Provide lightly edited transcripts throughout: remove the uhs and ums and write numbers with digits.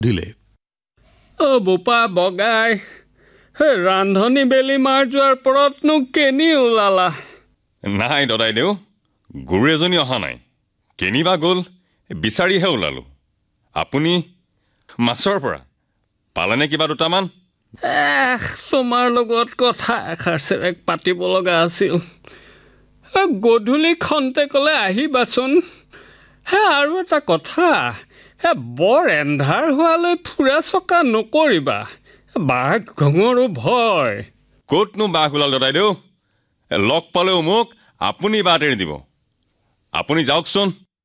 দিলে। বোপা বগাই ৰান্ধনি বেলি মাৰ যোৱাৰ পৰতনো কেনি ওলালা? নাই দদাইদেউ, গৰু এজনী অহা নাই। কেনিবা গ'ল বিচাৰিহে ওলালোঁ। আপুনি মাছৰ পৰা পালেনে কিবা দুটামান? তোমাৰ লগত কথা এষাৰ পাতিব লগা আছিল। গধূলি খন্তেকলে আহিবাচোন। আৰু এটা কথা, বৰ এন্ধাৰ হোৱালৈ ফুৰা চকা নকৰিবা। বাঘ ঘঙৰো ভয়। ক'তনো বাঘ ওলাল দদাইদেউ? লগ পালেও মোক আপুনি বাট এৰি দিব। আপুনি যাওকচোন।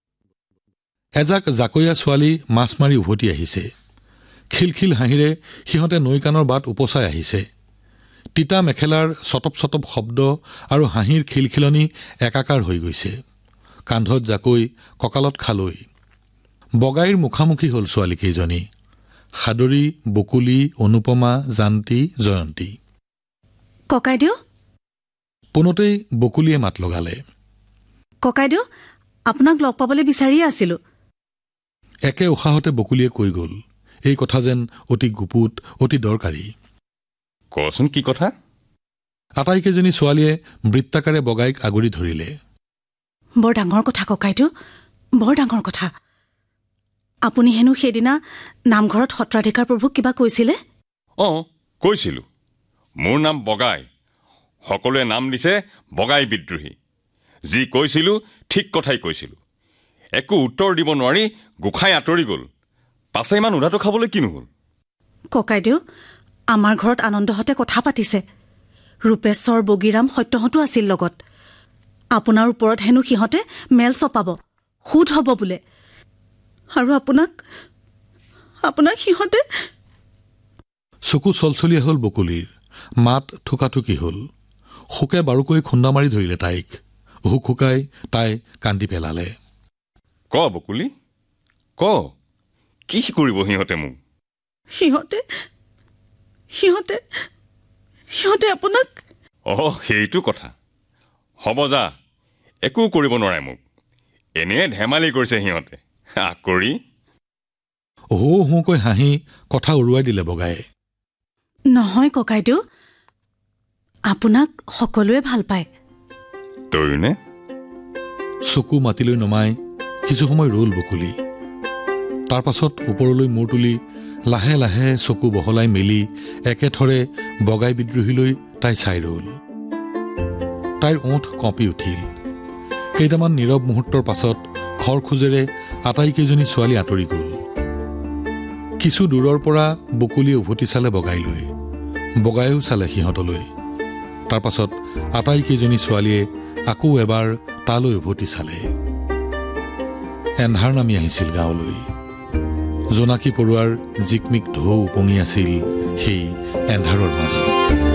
এজাক জাকৈয়া ছোৱালী মাছ মাৰি উভতি আহিছে। খিলখিল হাঁহিৰে সিহঁতে নৈ কাণৰ বাট উপচাই আহিছে। তিতা মেখেলাৰ চটপ চটপ শব্দ আৰু হাঁহিৰ খিলখিলনি একাকাৰ হৈ গৈছে। কান্ধত জাকৈ, কঁকালত খালৈ। বগাইৰ মুখামুখি হ'ল ছোৱালীকেইজনী, সাদৰী, বকুলি, অনুপমা, জান্তি, জয়ন্তী। ককাইদেউ। পোনতেই বকুলিয়ে মাত লগালে। ককাইদেউ, আপোনাক লগ পাবলৈ বিচাৰিয়ে আছিলোঁ। একে উশাহতে বকুলিয়ে কৈ গ'ল, এই কথা যেন অতি গুপুত, অতি দৰকাৰী। কচোন কি কথা? আটাইকেইজনী ছোৱালীয়ে বৃত্তাকাৰে বগাইক আগুৰি ধৰিলে। বৰ ডাঙৰ কথা ককাইদেউ, বৰ ডাঙৰ কথা। আপুনি হেনো সেইদিনা নামঘৰত সত্ৰাধিকাৰ প্ৰভুক কিবা কৈছিলে? কৈছিলোঁ। মোৰ নাম বগাই। সকলোৱে নাম দিছে বগাই বিদ্ৰোহী। যি কৈছিলোঁ ঠিক কথাই কৈছিলোঁ। একো উত্তৰ দিব নোৱাৰি গোসাঁই আঁতৰি গ'ল। পাছে ইমান উধাটো খাবলৈ কি নহ'ল? ককাইদেউ, আমাৰ ঘৰত আনন্দহঁতে কথা পাতিছে। ৰূপেশ্বৰ, বগীৰাম, সত্যহঁতো আছিল লগত। আপোনাৰ ওপৰত হেনো সিহঁতে মেল চপাব, সুধ হ'ব বোলে। আৰু আপোনাক সিহঁতে... চকু চলচলীয়া হ'ল বকুলিৰ, মাত থোকাথুকি হ'ল। শোকে বাৰুকৈ খুন্দা মাৰি ধৰিলে তাইক। হুক হুকাই তাই কান্দি পেলালে। ক বকুলি, ক, কি কৰিব সিহঁতে মোক? সিহঁতে আপোনাক... সেইটো কথা। হ'ব যা, একো কৰিব নোৱাৰে মোক। এনে ধেমালি কৰিছে সিহঁতে। কৰি হু হুকৈ হাঁহি কথা উৰুৱাই দিলে বগায়ে। নহয় ককাইদেউ, আপোনাক সকলোৱে ভাল পায়। তইনে? চকু মাতিলৈ নমাই কিছু সময় ৰ'ল বকুলি। তাৰ পাছত ওপৰলৈ মূৰ তুলি লাহে লাহে চকু বহলাই মেলি একেথৰে বগাই বিদ্ৰোহীলৈ তাই চাই ৰ'ল। তাইৰ ওঠ কঁপি উঠিল। কেইটামান নীৰৱ মুহূৰ্তৰ পাছত খৰখোজেৰে আটাইকেইজনী ছোৱালী আঁতৰি গ'ল। কিছু দূৰৰ পৰা বকুলিয়ে উভতি চালে বগাইলৈ, বগাইও চালে সিহঁতলৈ। তাৰ পাছত আটাইকেইজনী ছোৱালীয়ে আকৌ এবাৰ তালৈ উভতি চালে। এন্ধাৰ নামি আহিছিল গাঁৱলৈ। জোনাকী পৰুৱাৰ জিকমিক ঢৌ উপঙি আছিল সেই এন্ধাৰৰ মাজত।